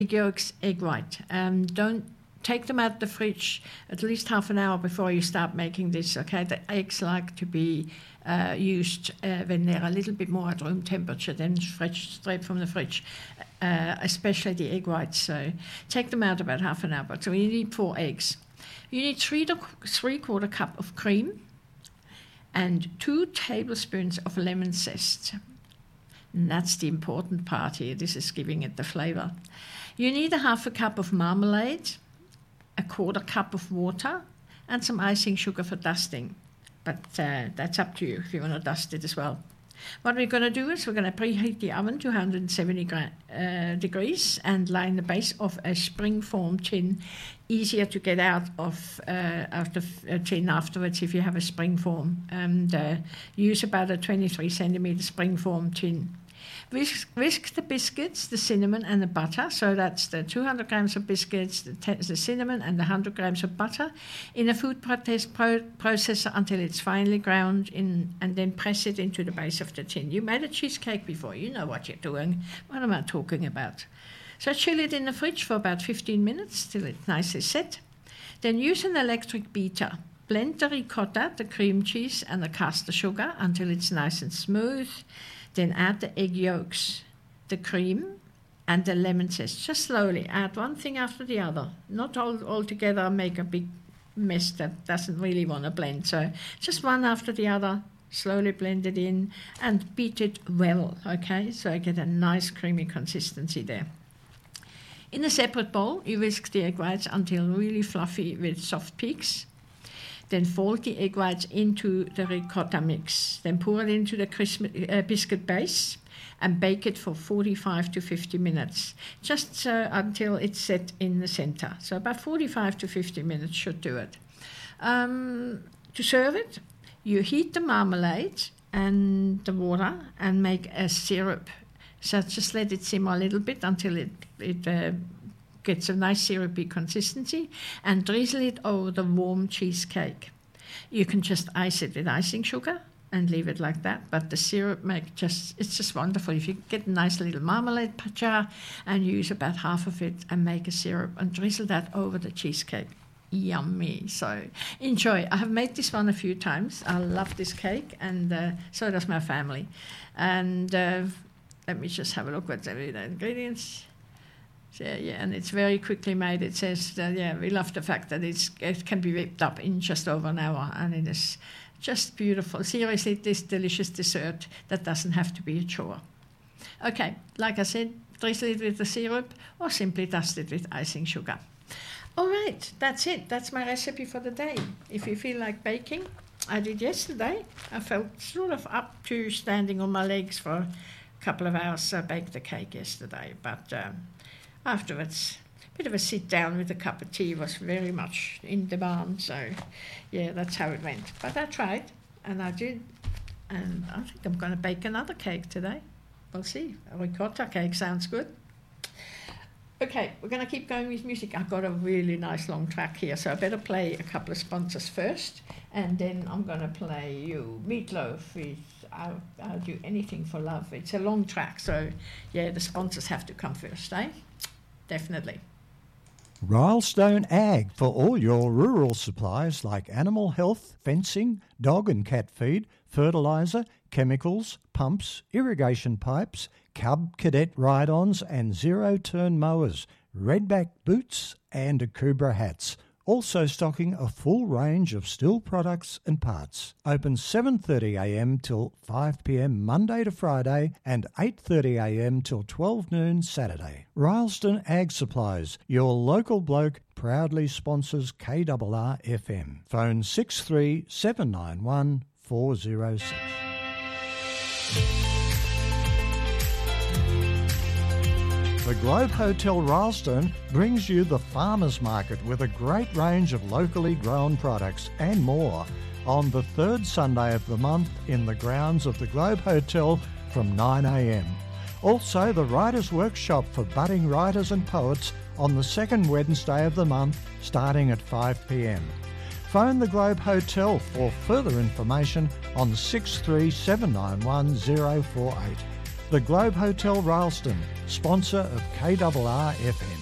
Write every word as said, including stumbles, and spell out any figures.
egg yolks, egg white. Um, don't take them out of the fridge at least half an hour before you start making this, okay? The eggs like to be uh, used uh, when they're a little bit more at room temperature than fresh, straight from the fridge, uh, especially the egg whites. So take them out about half an hour. But so you need four eggs. You need three to three quarter cup of cream and two tablespoons of lemon zest. And that's the important part here. This is giving it the flavor. You need a half a cup of marmalade, a quarter cup of water, and some icing sugar for dusting. But uh, that's up to you if you want to dust it as well. What we're going to do is we're going to preheat the oven to one hundred seventy uh, degrees and line the base of a spring-form tin. Easier to get out of uh, out of a tin afterwards if you have a spring-form. And uh, use about a twenty-three centimeter spring-form tin. Whisk, whisk the biscuits, the cinnamon, and the butter. So that's the two hundred grams of biscuits, the, te- the cinnamon, and the one hundred grams of butter in a food process pro- processor until it's finely ground, in, and then press it into the base of the tin. You made a cheesecake before. You know what you're doing. What am I talking about? So chill it in the fridge for about fifteen minutes till it's nicely set. Then use an electric beater. Blend the ricotta, the cream cheese, and the caster sugar until it's nice and smooth. Then add the egg yolks, the cream, and the lemon zest. Just slowly add one thing after the other. Not all, all together make a big mess that doesn't really want to blend. So just one after the other, slowly blend it in and beat it well, okay? So I get a nice creamy consistency there. In a separate bowl, you whisk the egg whites until really fluffy with soft peaks. Then fold the egg whites into the ricotta mix. Then pour it into the crisp, uh, biscuit base and bake it for forty-five to fifty minutes, just uh, until it's set in the center. So about forty-five to fifty minutes should do it. Um, to serve it, you heat the marmalade and the water and make a syrup. So just let it simmer a little bit until it, it uh, gets a nice syrupy consistency, and drizzle it over the warm cheesecake. You can just ice it with icing sugar and leave it like that, but the syrup make just it's just wonderful. If you get a nice little marmalade jar and use about half of it and make a syrup and drizzle that over the cheesecake. Yummy. So enjoy. I have made this one a few times. I love this cake, and uh, so does my family. And uh, let me just have a look what's in the ingredients. So, yeah, and it's very quickly made. It says, that, yeah, we love the fact that it's, it can be whipped up in just over an hour, and it is just beautiful. Seriously, this delicious dessert that doesn't have to be a chore. Okay, like I said, drizzle it with the syrup or simply dust it with icing sugar. All right, that's it. That's my recipe for the day. If you feel like baking, I did yesterday. I felt sort of up to standing on my legs for a couple of hours. I baked the cake yesterday, but... Um, Afterwards, a bit of a sit down with a cup of tea was very much in demand. So, yeah, that's how it went. But I tried, and I did. And I think I'm going to bake another cake today. We'll see. A ricotta cake sounds good. Okay, we're going to keep going with music. I've got a really nice long track here, so I better play a couple of sponsors first. And then I'm going to play you Meatloaf with I'll, I'll Do Anything for Love. It's a long track, so, yeah, the sponsors have to come first, eh? Definitely. Rylestone Ag for all your rural supplies like animal health, fencing, dog and cat feed, fertiliser, chemicals, pumps, irrigation pipes, Cub Cadet ride-ons and zero-turn mowers, redback boots and Akubra hats. Also stocking a full range of Stihl products and parts. Open seven thirty a m till five p m Monday to Friday and eight thirty a m till twelve noon Saturday. Rylestone Ag Supplies, your local bloke, proudly sponsors K R R F M. Phone six three seven nine one four zero six. The Globe Hotel Rylestone brings you the Farmers Market with a great range of locally grown products and more on the third Sunday of the month in the grounds of the Globe Hotel from nine a m. Also the Writers' Workshop for budding writers and poets on the second Wednesday of the month starting at five p m. Phone the Globe Hotel for further information on six three seven nine one zero four eight. The Globe Hotel Rylstone, sponsor of K R R F M.